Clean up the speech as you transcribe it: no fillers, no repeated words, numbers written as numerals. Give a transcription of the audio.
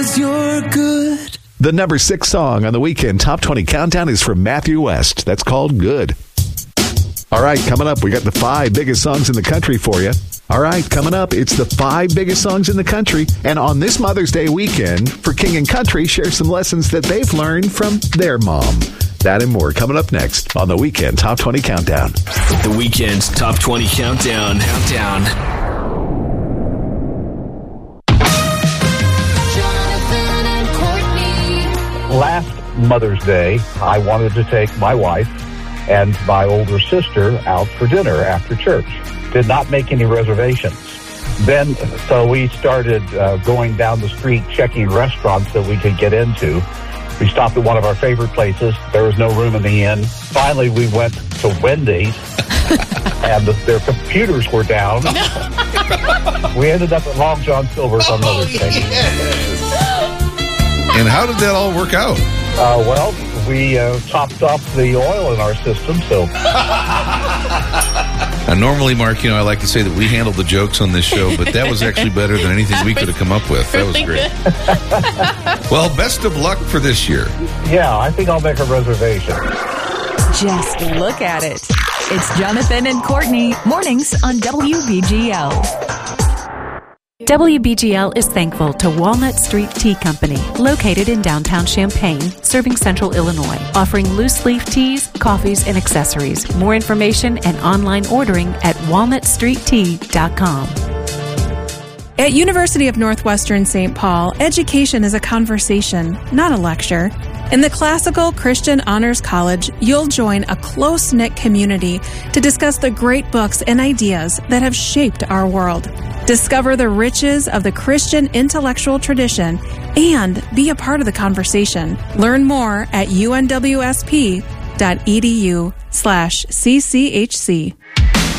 'cause you're good. The number 6 song on the Weekend Top 20 Countdown is from Matthew West. That's called Good. All right, coming up, we got the 5 biggest songs in the country for you. All right, coming up, it's the 5 biggest songs in the country. And on this Mother's Day weekend, for King and Country, share some lessons that they've learned from their mom. That and more coming up next on the Weekend Top 20 Countdown. The Weekend Top 20 Countdown. Last Mother's Day, I wanted to take my wife and my older sister out for dinner after church. Did not make any reservations. Then, so we started going down the street checking restaurants that we could get into. We stopped at one of our favorite places. There was no room in the inn. Finally, we went to Wendy's, and their computers were down. We ended up at Long John Silver's on Mother's Day. Yes. And how did that all work out? Well, we topped off the oil in our system, so... Normally, Mark, I like to say that we handled the jokes on this show, but that was actually better than anything we could have come up with. That was great. Well, best of luck for this year. Yeah, I think I'll make a reservation. Just look at it. It's Jonathan and Courtney, mornings on WBGL. WBGL is thankful to Walnut Street Tea Company, located in downtown Champaign, serving central Illinois, offering loose leaf teas, coffees, and accessories. More information and online ordering at walnutstreettea.com. At University of Northwestern St. Paul, education is a conversation, not a lecture. In the Classical Christian Honors College, you'll join a close-knit community to discuss the great books and ideas that have shaped our world. Discover the riches of the Christian intellectual tradition and be a part of the conversation. Learn more at unwsp.edu/cchc.